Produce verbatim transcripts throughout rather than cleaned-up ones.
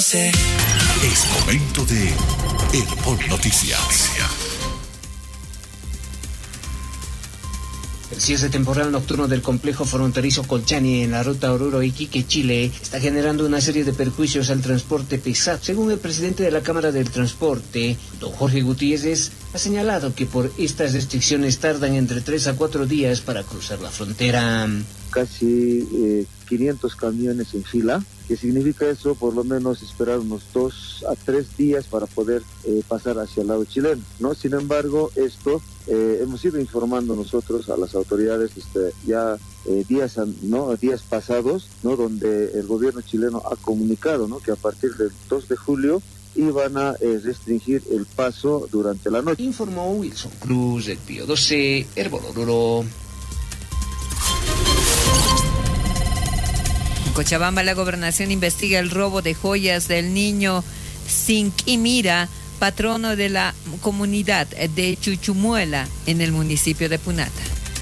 doce. Es momento de Herbol Noticias. El cierre temporal nocturno del complejo fronterizo Colchani en la ruta Oruro-Iquique, Chile, está generando una serie de perjuicios al transporte pesado. Según el presidente de la Cámara del Transporte, don Jorge Gutiérrez, ha señalado que por estas restricciones tardan entre tres a cuatro días para cruzar la frontera. Casi eh, quinientos camiones en fila. ¿Qué significa eso? Por lo menos esperar unos dos a tres días para poder eh, pasar hacia el lado chileno, ¿no? Sin embargo, esto eh, hemos ido informando nosotros a las autoridades este, ya eh, días, ¿no? días pasados, ¿no? Donde el gobierno chileno ha comunicado, ¿no? Que a partir del dos de julio iban a eh, restringir el paso durante la noche. Informó Wilson Cruz, del Pío doce, Herbol Oruro. En Cochabamba, la gobernación investiga el robo de joyas del niño Sinquimira, patrono de la comunidad de Chuchumuela, en el municipio de Punata.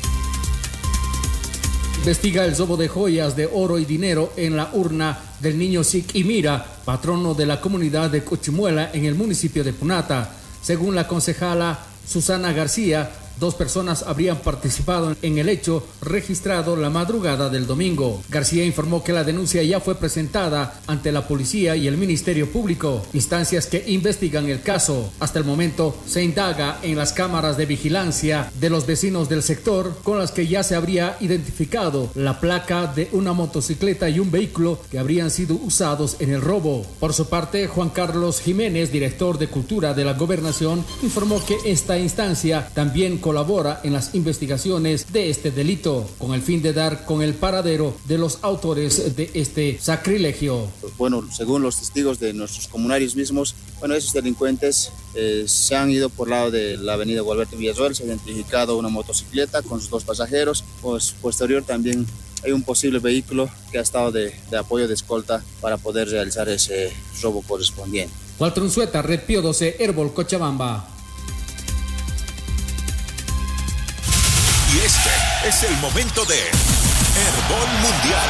Investiga el robo de joyas de oro y dinero en la urna del niño Sinquimira, patrono de la comunidad de Chuchumuela, en el municipio de Punata. Según la concejala Susana García, dos personas habrían participado en el hecho registrado la madrugada del domingo. García informó que la denuncia ya fue presentada ante la policía y el Ministerio Público, instancias que investigan el caso. Hasta el momento se indaga en las cámaras de vigilancia de los vecinos del sector, con las que ya se habría identificado la placa de una motocicleta y un vehículo que habrían sido usados en el robo. Por su parte, Juan Carlos Jiménez, director de Cultura de la Gobernación, informó que esta instancia también colabora en las investigaciones de este delito, con el fin de dar con el paradero de los autores de este sacrilegio. Bueno, según los testigos de nuestros comunarios mismos, bueno, esos delincuentes eh, se han ido por lado de la avenida Gualberto Villasuel, se ha identificado una motocicleta con sus dos pasajeros, pues posterior también hay un posible vehículo que ha estado de, de apoyo de escolta para poder realizar ese robo correspondiente. Walter Unzueta, Red Pío doce, Herbol, Cochabamba. Y este es el momento de Herbol Mundial.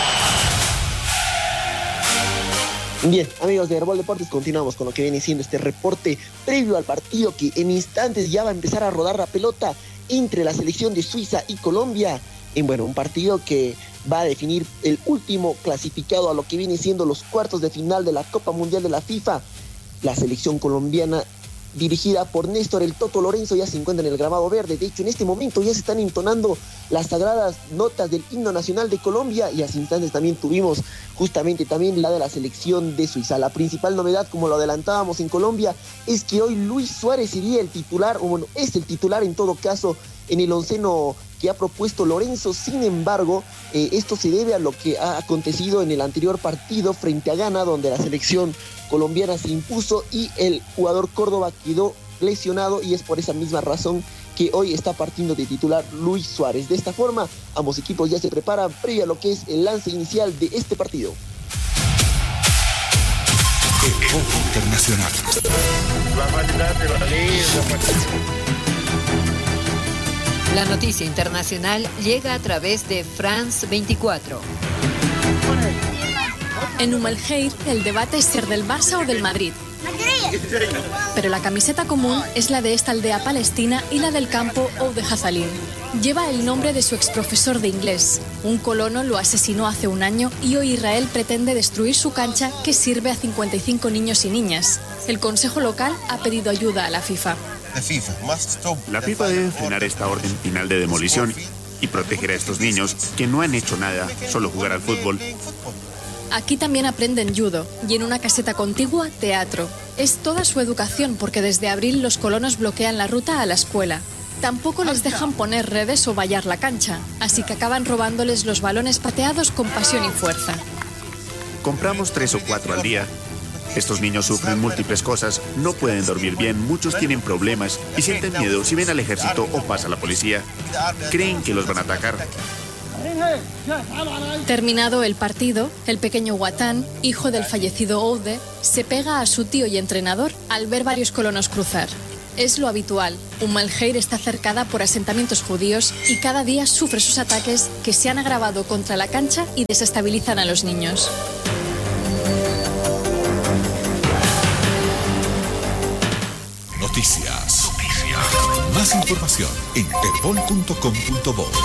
Bien, amigos de Herbol Deportes, continuamos con lo que viene siendo este reporte previo al partido que en instantes ya va a empezar a rodar la pelota entre la selección de Suiza y Colombia. En bueno, un partido que va a definir el último clasificado a lo que viene siendo los cuartos de final de la Copa Mundial de la FIFA. La selección colombiana, dirigida por Néstor el Toto Lorenzo, ya se encuentra en el Gramado Verde. De hecho, en este momento ya se están entonando las sagradas notas del himno nacional de Colombia, y hace instantes también tuvimos justamente también la de la selección de Suiza. La principal novedad, como lo adelantábamos en Colombia, es que hoy Luis Suárez sería el titular, o bueno, es el titular en todo caso, en el onceno que ha propuesto Lorenzo. Sin embargo, eh, esto se debe a lo que ha acontecido en el anterior partido frente a Ghana, donde la selección colombiana se impuso y el jugador Córdoba quedó lesionado, y es por esa misma razón que hoy está partiendo de titular Luis Suárez. De esta forma, ambos equipos ya se preparan previo a lo que es el lance inicial de este partido. Herbol Internacional. La noticia internacional llega a través de France veinticuatro. En Umm el-Khair, el debate es ser del Barça o del Madrid. Pero la camiseta común es la de esta aldea palestina y la del campo ou de Hazalin. Lleva el nombre de su exprofesor de inglés. Un colono lo asesinó hace un año y hoy Israel pretende destruir su cancha, que sirve a cincuenta y cinco niños y niñas. El Consejo Local ha pedido ayuda a la FIFA. La FIFA debe frenar esta orden final de demolición y proteger a estos niños que no han hecho nada, solo jugar al fútbol. Aquí también aprenden judo y en una caseta contigua, teatro. Es toda su educación, porque desde abril los colonos bloquean la ruta a la escuela. Tampoco les dejan poner redes o vallar la cancha, así que acaban robándoles los balones pateados con pasión y fuerza. Compramos tres o cuatro al día. Estos niños sufren múltiples cosas, no pueden dormir bien, muchos tienen problemas y sienten miedo si ven al ejército o pasa la policía. Creen que los van a atacar. Terminado el partido, el pequeño Watan, hijo del fallecido Oude, se pega a su tío y entrenador al ver varios colonos cruzar. Es lo habitual. Umm el-Khair está cercada por asentamientos judíos y cada día sufre sus ataques, que se han agravado contra la cancha y desestabilizan a los niños. Noticias. Noticias. Más información en herbol punto com punto bo.